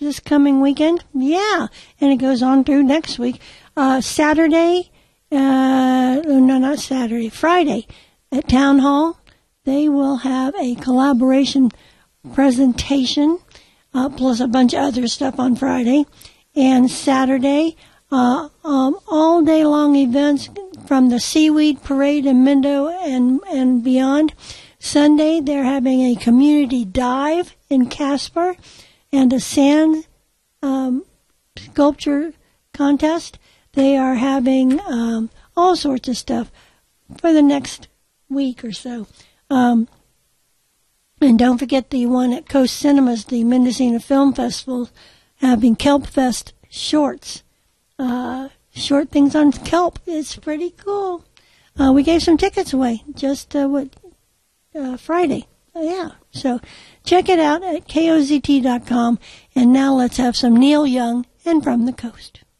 this coming weekend. Yeah, and it goes on through next week. Saturday, not Saturday, Friday at Town Hall, they will have a collaboration presentation, plus a bunch of other stuff on Friday. And Saturday, all day long events from the Seaweed Parade in Mendo and beyond. Sunday, they're having a community dive in Casper and a sand sculpture contest. They are having all sorts of stuff for the next week or so. And don't forget the one at Coast Cinemas, the Mendocino Film Festival, having Kelp Fest shorts. Short things on kelp. It's pretty cool. We gave some tickets away just Friday. Yeah. So check it out at kozt.com. And now let's have some Neil Young and From the Coast.